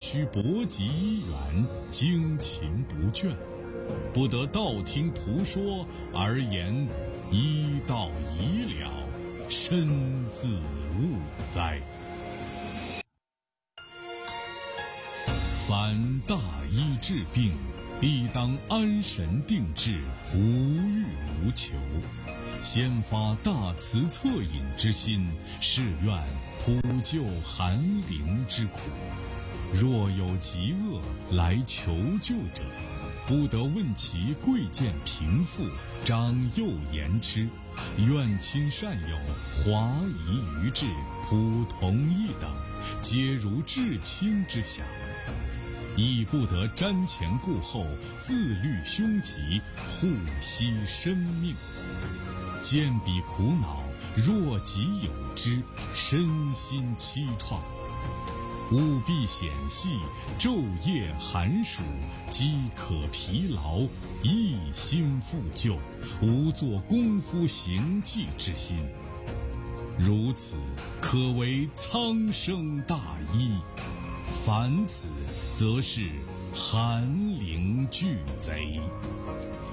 须搏极一元，精勤不倦，不得道听途说而言医道已了，身自误哉。凡大医治病，必当安神定志，无欲无求，先发大慈恻隐之心，是愿普救寒灵之苦。若有疾厄来求救者，不得问其贵贱贫富，长幼言之，愿亲善友，华夷愚智，普同一等，皆如至亲之想。亦不得瞻前顾后，自虑凶吉，护惜生命。见彼苦恼，若己有之，身心凄怆。务必显细，昼夜寒暑，饥渴疲劳，一心复救，无做功夫行迹之心。如此，可为苍生大医。凡此，则是寒灵俱贼。